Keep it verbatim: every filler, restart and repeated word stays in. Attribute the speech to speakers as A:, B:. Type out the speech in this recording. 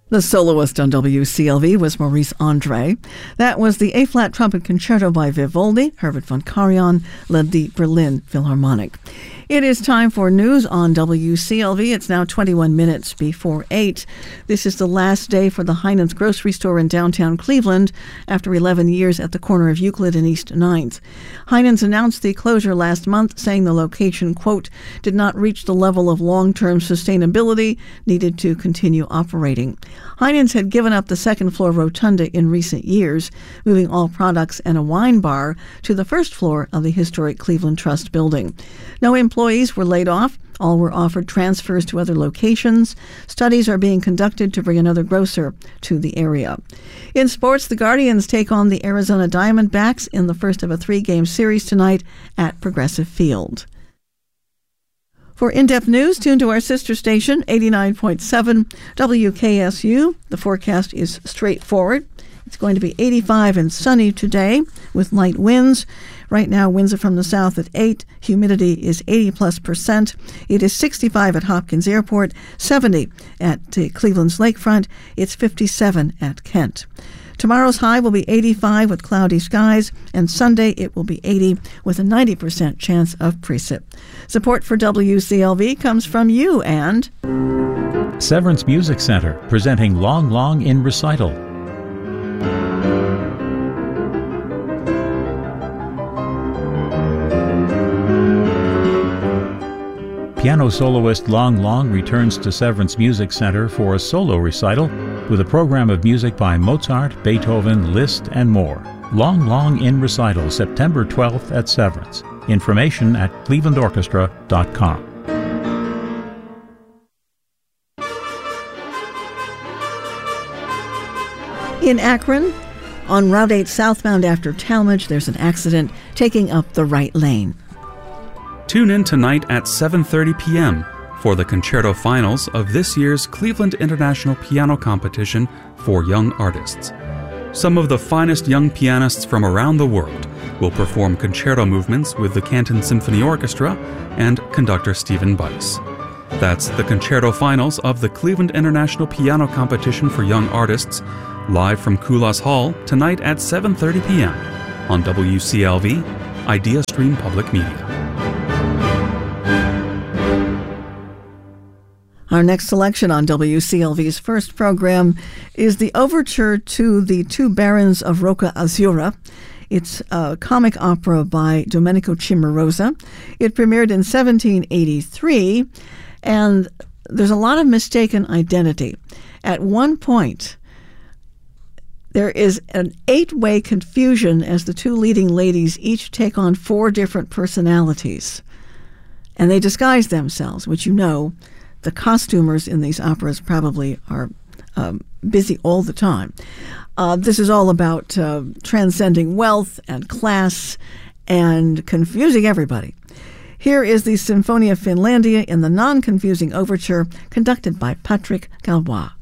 A: The soloist on W C L V was Maurice Andre. That was the A-flat trumpet concerto by Vivaldi. Herbert von Karajan led the Berlin Philharmonic. It is time for news on W C L V. It's now twenty-one minutes before eight. This is the last day for the Heinen's grocery store in downtown Cleveland after eleven years at the corner of Euclid and East ninth. Heinen's announced the closure last month, saying the location, quote, did not reach the level of long-term sustainability needed to continue operating. Heinen's had given up the second-floor rotunda in recent years, moving all products and a wine bar to the first floor of the historic Cleveland Trust building. No employees were laid off. All were offered transfers to other locations. Studies are being conducted to bring another grocer to the area. In sports, the Guardians take on the Arizona Diamondbacks in the first of a three-game series tonight at Progressive Field. For in-depth news, tune to our sister station, eighty-nine point seven W K S U. The forecast is straightforward. It's going to be eighty-five and sunny today with light winds. Right now, winds are from the south at eight. Humidity is eighty plus percent. It is sixty-five at Hopkins Airport, seventy at uh, Cleveland's Lakefront. It's fifty-seven at Kent. Tomorrow's high will be eighty-five with cloudy skies, and Sunday it will be eighty with a ninety percent chance of precip. Support for W C L V comes from you and
B: Severance Music Center, presenting Long Long in Recital. Piano soloist Long Long returns to Severance Music Center for a solo recital with a program of music by Mozart, Beethoven, Liszt, and more. Long Long in Recital, September twelfth at Severance. Information at cleveland orchestra dot com.
A: In Akron, on Route eight southbound after Talmadge, there's an accident taking up the right lane.
C: Tune in tonight at seven thirty p.m. for the concerto finals of this year's Cleveland International Piano Competition for Young Artists. Some of the finest young pianists from around the world will perform concerto movements with the Canton Symphony Orchestra and conductor Stephen Bice. That's the concerto finals of the Cleveland International Piano Competition for Young Artists, live from Kulas Hall tonight at seven thirty p.m. on W C L V, Idea Stream Public Media.
A: Our next selection on W C L V's first program is the overture to The Two Barons of Rocca Azzurra. It's a comic opera by Domenico Cimarosa. It premiered in seventeen eighty-three, and there's a lot of mistaken identity. At one point, there is an eight-way confusion as the two leading ladies each take on four different personalities, and they disguise themselves, which you know, the costumers in these operas probably are um, busy all the time. Uh, this is all about uh, transcending wealth and class and confusing everybody. Here is the Sinfonia Finlandia in the non-confusing overture conducted by Patrick Galois.